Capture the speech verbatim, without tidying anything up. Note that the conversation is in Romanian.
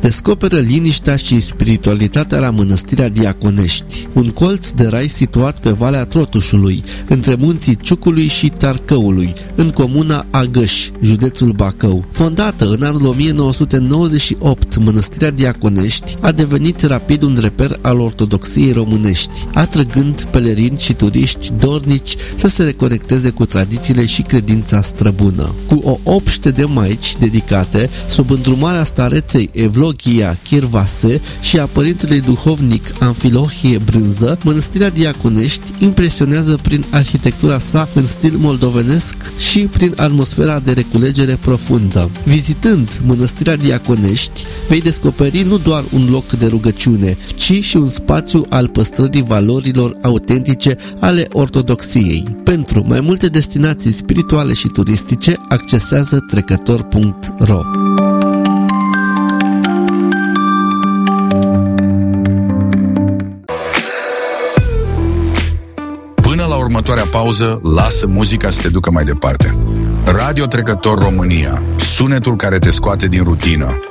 descoperă liniștea și spiritualitatea la Mănăstirea Diaconești, un colț de rai situat pe Valea Trotușului, între munții Ciucului și Tarcăului, în comuna Agăș, județul Bacău. Fondată în anul o mie nouă sute nouăzeci și opt, Mănăstirea Diaconești a devenit rapid un reper al ortodoxiei românești, atrăgând pelerini și turiști dornici să se reconecteze cu tradițiile și credința străbună. Cu o obște de maici dedicate, sub îndrumarea stareței Evlogia Chirvase și a părintelui duhovnic Amfilohie Brânză, Mănăstirea Diaconești impresionează prin arhitectura sa în stil moldovenesc și prin atmosfera de reculegere profundă. Vizitând Mănăstirea Diaconești, vei descoperi nu doar un loc de rugăciune, ci și un spațiu al păstrării valorilor autentice ale ortodoxiei. Pentru mai multe destinații spirituale și turistice, accesează trecător punct ro. Până la următoarea pauză, lasă muzica să te ducă mai departe. Radio Trecător România, sunetul care te scoate din rutină.